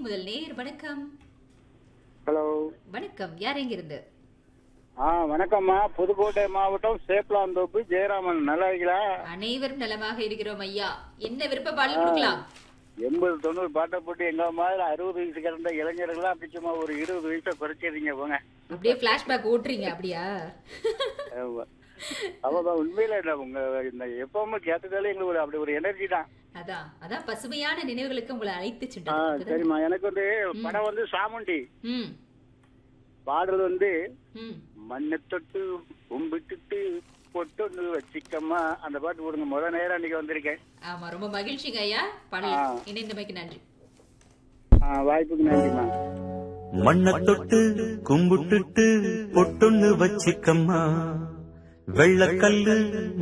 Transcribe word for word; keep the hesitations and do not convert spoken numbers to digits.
முதல் நேர் வணக்கம். ஹலோ வணக்கம். யார் எங்க இருந்து? ஆ வணக்கம்மா. புதுக்கோட்டை மாவட்டம் சேப்பலாந்தோப்பு ஜெயராமன். நல்லா இருக்கீங்களா? அனைவரும் நலமாக இருக்கிறோம் ஐயா. என்ன விருப்ப பாடல் கொடுக்கலாம்? எண்பது தொண்ணூறு பாட்டை போட்டு எங்க மாதிரி அறுபது வயசு கிடந்த இளைஞர்கள்லாம் அப்படி சும்மா ஒரு இருபது வயசை குறைச்சிருங்க போங்க. அப்படியே பிளாஷ்பேக் ஓட்டுறீங்க அப்படியா? அவதான் உண்மையில இல்ல, உங்க இந்த எப்பவுமே கேட்டதாலே எங்களுக்கு ஒரு அப்படி ஒரு எனர்ஜி தான். அதான் அதான் பசுமையான நினைவுகளுக்கு உங்களை அழைத்து ஆ சென்றது. சரிம்மா. எனக்கு வந்து படம் வந்து சாமுண்டி. ம் பாடல் வந்து ம் மண்ணை தொட்டு கும்பிட்டுட்டு பொட்டொன்னு வச்சிக்கம்மா அந்த பாட்டு போடுங்க. முத நேரம் அன்னைக்கு வந்திருக்கேன். ஆமா, ரொம்ப மகிழ்ச்சிங்க ஐயா. பாடல் இணைந்தமைக்கு நன்றி. ஆ வாய்ப்புக்கு நன்றிம்மா. மண்ணை தொட்டு கும்பிட்டுட்டு பொட்டொன்னு வச்சிக்கம்மா வெள்ளக்கல்லு